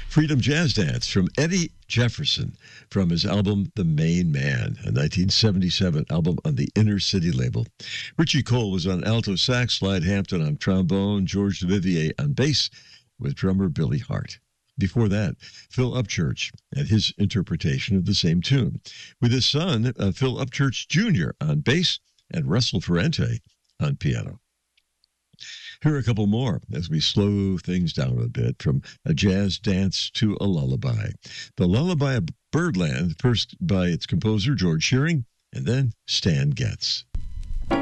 Freedom Jazz Dance from Eddie Jefferson from his album The Main Man, a 1977 album on the Inner City label. Richie Cole was on alto sax, Slide Hampton on trombone, George Duvivier on bass, with drummer Billy Hart. Before that, Phil Upchurch and his interpretation of the same tune, with his son, Phil Upchurch Jr. on bass and Russell Ferrante on piano. Here are a couple more as we slow things down a bit from a jazz dance to a lullaby. The Lullaby of Birdland, first by its composer, George Shearing, and then Stan Getz.